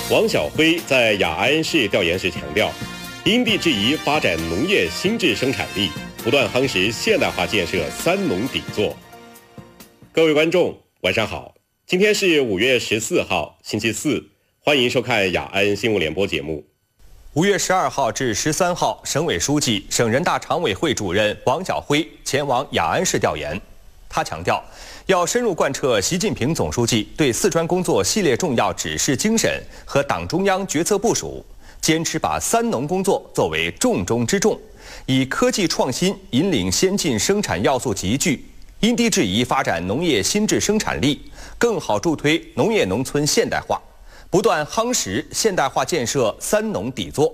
王晓辉在雅安市调研时强调，因地制宜发展农业新质生产力，不断夯实现代化建设三农底座。各位观众，晚上好，今天是5月14号，星期四，欢迎收看雅安新闻联播节目。 5月12号至13号，省委书记、省人大常委会主任王晓辉前往雅安市调研。他强调，要深入贯彻习近平总书记对四川工作系列重要指示精神和党中央决策部署，坚持把三农工作作为重中之重，以科技创新引领先进生产要素集聚，因地制宜发展农业新质生产力，更好助推农业农村现代化，不断夯实现代化建设三农底座。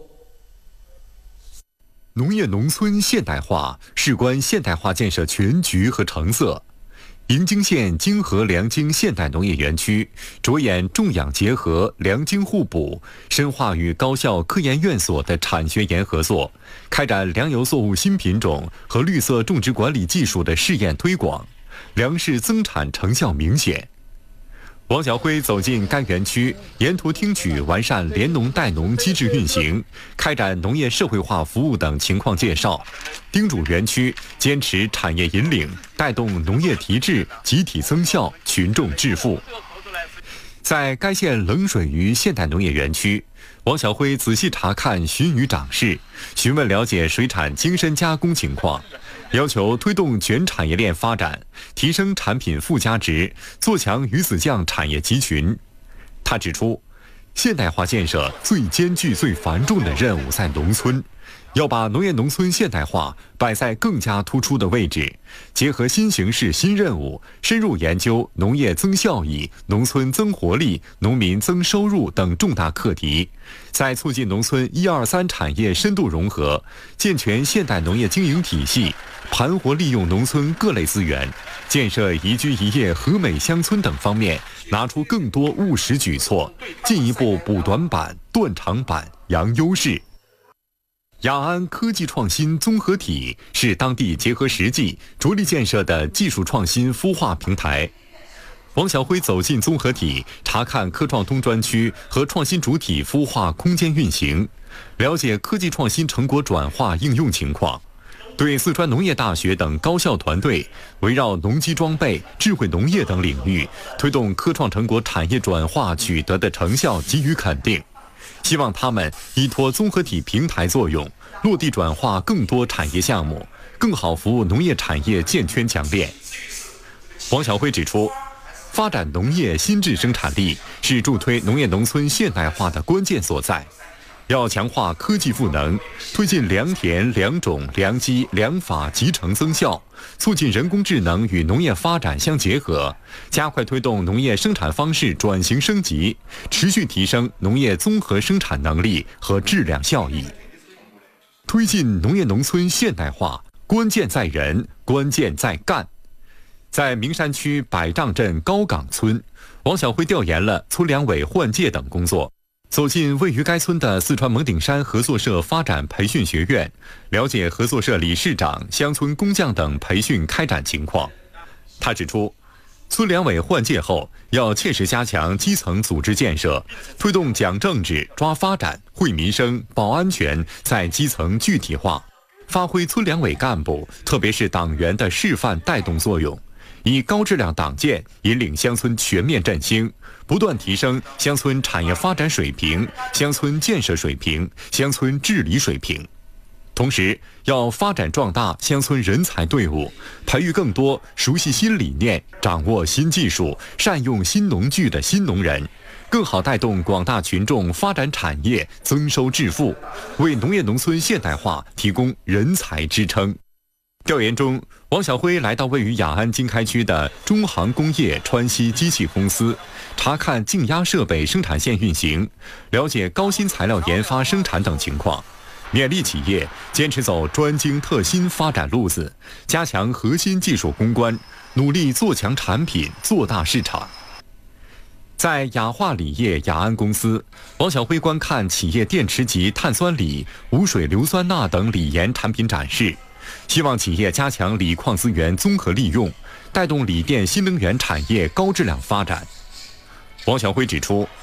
农业农村现代化事关现代化建设全局和成色。营京县泾河良泾现代农业园区着眼种养结合、良泾互补，深化与高校科研院所的产学研合作，开展粮油作物新品种和绿色种植管理技术的试验推广，粮食增产成效明显。王晓辉走进该园区，沿途听取完善联农带农机制运行、开展农业社会化服务等情况介绍，叮嘱园区坚持产业引领，带动农业提质集体增效、群众致富。在该县冷水鱼现代农业园区，王晓辉仔细查看鲟鱼长势，询问了解水产精深加工情况，要求推动全产业链发展，提升产品附加值，做强鱼子酱产业集群。他指出，现代化建设最艰巨、最繁重的任务在农村，要把农业农村现代化摆在更加突出的位置，结合新形势新任务，深入研究农业增效益、农村增活力、农民增收入等重大课题，在促进农村1、2、3产业深度融合，健全现代农业经营体系，盘活利用农村各类资源，建设宜居宜业和美乡村等方面拿出更多务实举措，进一步补短板、断长板、扬优势。雅安科技创新综合体是当地结合实际、着力建设的技术创新孵化平台。王晓辉走进综合体，查看科创东专区和创新主体孵化空间运行，了解科技创新成果转化应用情况，对四川农业大学等高校团队围绕农机装备、智慧农业等领域推动科创成果产业转化取得的成效给予肯定，希望他们依托综合体平台作用，落地转化更多产业项目，更好服务农业产业建圈强链。王晓辉指出，发展农业新质生产力是助推农业农村现代化的关键所在，要强化科技赋能，推进良田、良种、良机、良法集成增效，促进人工智能与农业发展相结合，加快推动农业生产方式转型升级，持续提升农业综合生产能力和质量效益。推进农业农村现代化，关键在人，关键在干。在名山区百丈镇高岗村，王晓辉调研了村粮委换届等工作，走进位于该村的四川蒙顶山合作社发展培训学院，了解合作社理事长、乡村工匠等培训开展情况。他指出，村粮委换届后，要切实加强基层组织建设，推动讲政治、抓发展、惠民生、保安全在基层具体化，发挥村粮委干部，特别是党员的示范带动作用，以高质量党建引领乡村全面振兴，不断提升乡村产业发展水平、乡村建设水平、乡村治理水平。同时，要发展壮大乡村人才队伍，培育更多熟悉新理念、掌握新技术、善用新农具的新农人，更好带动广大群众发展产业、增收致富，为农业农村现代化提供人才支撑。调研中，王晓辉来到位于雅安经开区的中航工业川西机器公司，查看静压设备生产线运行，了解高新材料研发生产等情况，勉励企业坚持走专精特新发展路子，加强核心技术攻关，努力做强产品、做大市场。在雅化锂业雅安公司，王晓辉观看企业电池级碳酸锂、无水硫酸钠等锂盐产品展示，希望企业加强锂矿资源综合利用，带动锂电新能源产业高质量发展。王晓辉指出，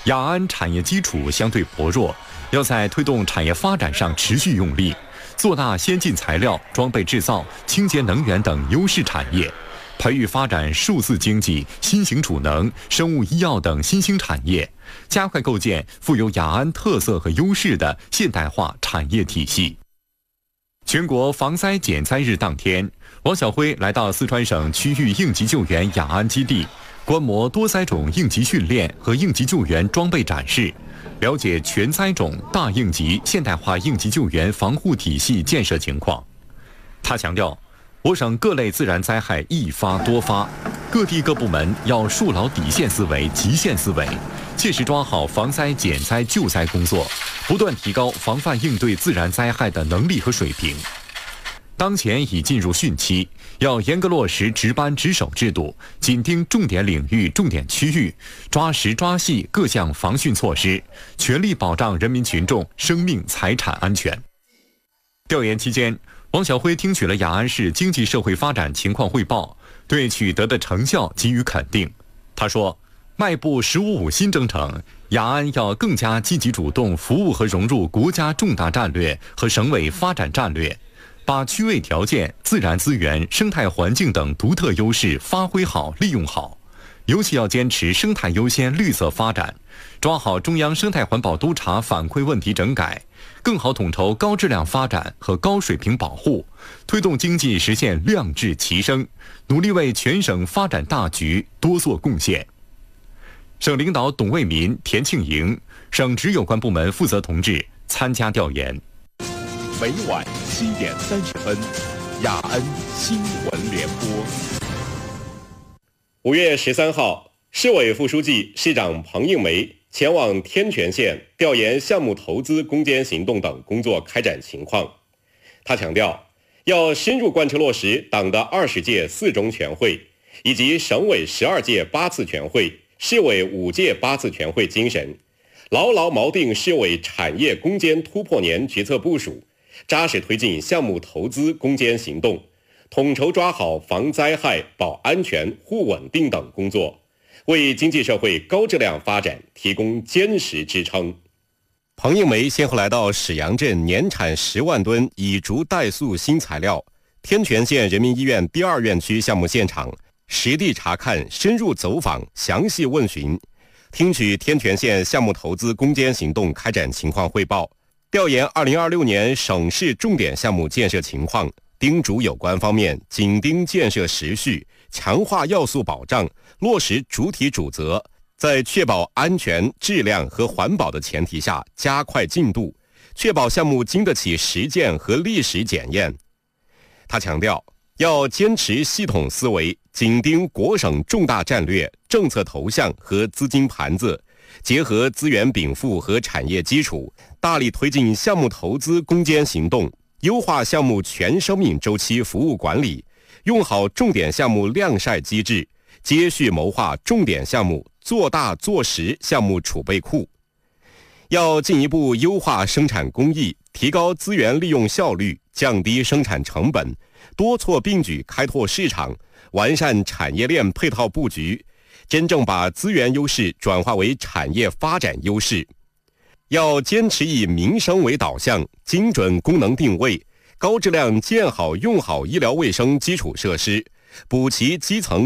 雅安产业基础相对薄弱，要在推动产业发展上持续用力，做大先进材料、装备制造、清洁能源等优势产业，培育发展数字经济、新型储能、生物医药等新兴产业，加快构建富有雅安特色和优势的现代化产业体系。全国防灾减灾日当天，王晓辉来到四川省区域应急救援雅安基地，观摩多灾种应急训练和应急救援装备展示，了解全灾种大应急现代化应急救援防护体系建设情况。他强调，我省各类自然灾害易发多发，各地各部门要树牢底线思维、极限思维，切实抓好防灾减灾救灾工作，不断提高防范应对自然灾害的能力和水平。当前已进入汛期，要严格落实值班值守制度，紧盯重点领域、重点区域，抓实抓细各项防汛措施，全力保障人民群众生命财产安全。调研期间，王晓辉听取了雅安市经济社会发展情况汇报，对取得的成效给予肯定。他说，迈步“15+5”新征程，雅安要更加积极主动服务和融入国家重大战略和省委发展战略，把区位条件、自然资源、生态环境等独特优势发挥好、利用好。尤其要坚持生态优先、绿色发展，抓好中央生态环保督察反馈问题整改，更好统筹高质量发展和高水平保护，推动经济实现量质齐升，努力为全省发展大局多做贡献。省领导董卫民、田庆莹，省直有关部门负责同志参加调研。 每晚7点30分，雅安新闻联播。 5月13号，市委副书记、市长彭应梅前往天全县调研项目投资攻坚行动等工作开展情况。他强调，要深入贯彻落实党的20届4中全会以及省委12届8次全会、市委5届8次全会精神，牢牢锚定市委产业攻坚突破年决策部署，扎实推进项目投资攻坚行动，统筹抓好防灾害、保安全、护稳定等工作，为经济社会高质量发展提供坚实支撑。彭应梅先后来到史阳镇年产10万吨乙竹怠素新材料、天全县人民医院第2院区项目现场，实地查看、深入走访、详细问询，听取天全县项目投资攻坚行动开展情况汇报，调研2026年省市重点项目建设情况，叮嘱有关方面紧盯建设时序，强化要素保障，落实主体主责，在确保安全、质量和环保的前提下加快进度，确保项目经得起实践和历史检验。他强调，要坚持系统思维，紧盯国省重大战略、政策头项和资金盘子，结合资源禀赋和产业基础，大力推进项目投资攻坚行动，优化项目全生命周期服务管理，用好重点项目晾晒机制，接续谋划重点项目做大做实项目储备库。要进一步优化生产工艺，提高资源利用效率，降低生产成本，多措并举开拓市场，完善产业链配套布局，真正把资源优势转化为产业发展优势。要坚持以民生为导向，精准功能定位，高质量建好用好医疗卫生基础设施，补齐基层